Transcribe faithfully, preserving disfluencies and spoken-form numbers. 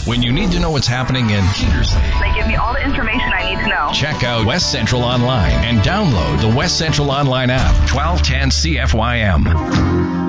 When you need to know what's happening in Keedersley, They give me all the information I need to know. check out West Central Online and download the West Central Online app. twelve ten C F Y M.